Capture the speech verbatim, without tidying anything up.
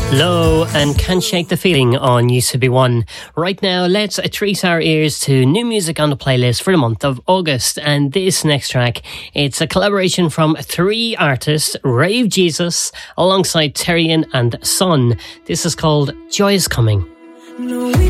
Low and Can't Shake the Feeling on U C B one. Right now, let's treat our ears to new music on the playlist for the month of August. And this next track, it's a collaboration from three artists, Rave Jesus, alongside Terrian and Son. This is called Joy Is Coming. No.